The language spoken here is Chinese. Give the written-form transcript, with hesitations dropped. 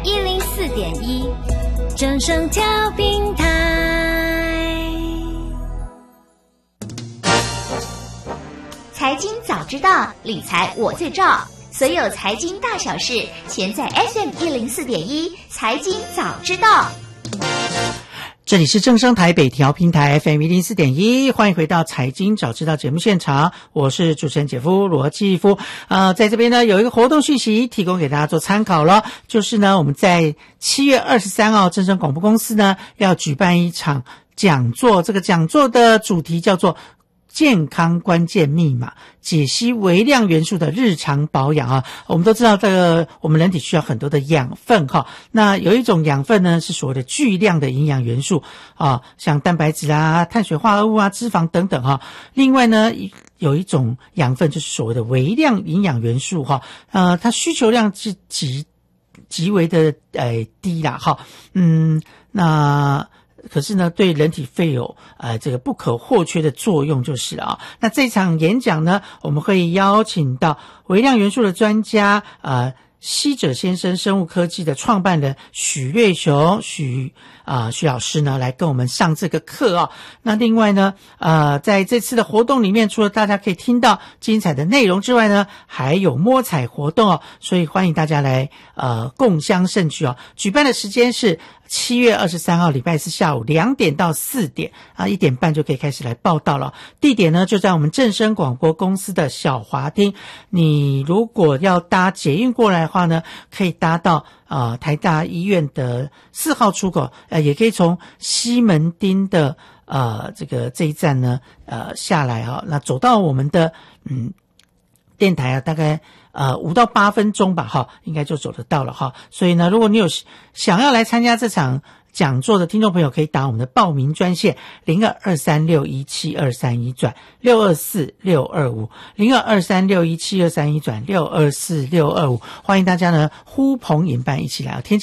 FM104.1正声调频台。 财经早知道，理财我最照。所有财经大小事，全在 FM104.1财经早知道。 这里是正声台北调频台 FM104.1，欢迎回到财经早知道节目现场，我是主持人姐夫罗继夫。在这边呢有一个活动讯息提供给大家做参考了，就是呢我们在7月23号正声广播公司呢要举办一场讲座，这个讲座的主题叫做健康关键密码，解析微量元素的日常保养啊。我们都知道这个我们人体需要很多的养分哈，那有一种养分呢是所谓的巨量的营养元素啊，像蛋白质啊、碳水化合物啊、脂肪等等哈。另外呢有一种养分就是所谓的微量营养元素哈，它需求量是极为的低啦哈。那可是呢对人体肺有这个不可或缺的作用就是了啊。那这场演讲呢我们会邀请到微量元素的专家西者先生生物科技的创办人许瑞雄许老师呢来跟我们上这个课哦。那另外呢在这次的活动里面，除了大家可以听到精彩的内容之外呢，还有摸彩活动哦，所以欢迎大家来共襄盛举哦。举办的时间是7月23号礼拜四下午2点到4点1点半就可以开始来报到了。地点呢就在我们正声广播公司的小华厅。你如果要搭捷运过来的话呢，可以搭到台大医院的4号出口，也可以从西门町的这一站呢下来那走到我们的电台大概5到8分钟吧应该就走得到了所以呢如果你有想要来参加这场讲座的听众朋友，可以打我们的报名专线0223617231-624625 0223617231-624625，欢迎大家呢呼朋引伴一起来天气